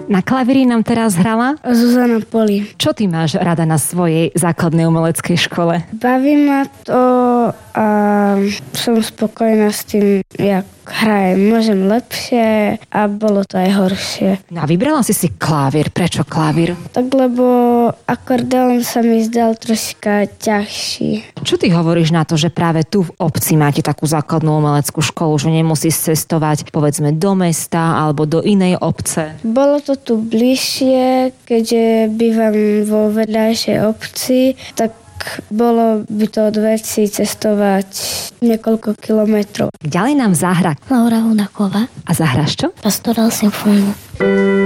Na klavíri nám teraz hrala Zuzana Poli. Čo ty máš rada na svojej základnej umeleckej škole? Baví ma to a som spokojná s tým, jak hrajem. Môžem lepšie a bolo to aj horšie. No a vybrala si klavír. Prečo klavír? Tak lebo akordeón sa mi zdal troška ťažší. Čo ty hovoríš na to, že práve tu v obci máte takú základnú umeleckú školu, že nemusíš cestovať povedzme do mesta alebo do inej obce? Bolo to tu bližšie, keďže bývam vo vedľajšej obci, tak bolo by to od veci cestovať niekoľko kilometrov. Ďalej nám zahra Laura Hudáková. A zahraš čo? Pastoral symfóniu.